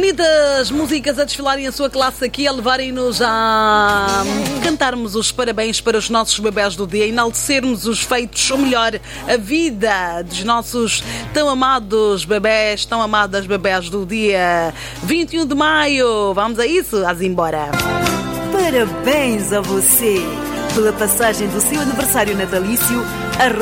Bonitas músicas a desfilarem a sua classe aqui, a levarem-nos a cantarmos os parabéns para os nossos bebés do dia, enaltecermos os feitos, ou melhor, a vida dos nossos tão amados bebés, tão amadas bebés do dia 21 de maio. Vamos a isso? Vamos embora. Parabéns a você pela passagem do seu aniversário natalício. A